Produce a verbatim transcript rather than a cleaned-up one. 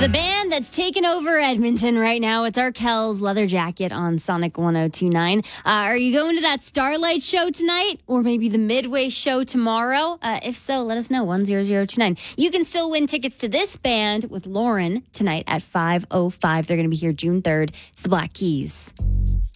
The band that's taking over Edmonton right now, it's Arkells Leather Jacket on Sonic one oh two point nine. Uh, are you going to that Starlight show tonight or maybe the Midway show tomorrow? Uh, if so, let us know, one zero zero two nine. You can still win tickets to this band with Lauren tonight at five oh five. They're going to be here June third. It's the Black Keys.